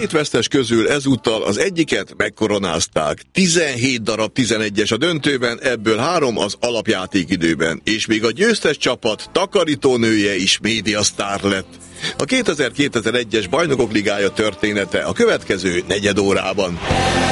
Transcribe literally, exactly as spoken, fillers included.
hét vesztes közül ezúttal az egyiket megkoronázták. tizenhét darab tizenegyes a döntőben, ebből három az alapjátékidőben, és még a győztes csapat takarítónője is médiasztár lett. A kétezer-kétezer-egyes Bajnokok Ligája története a következő negyed órában.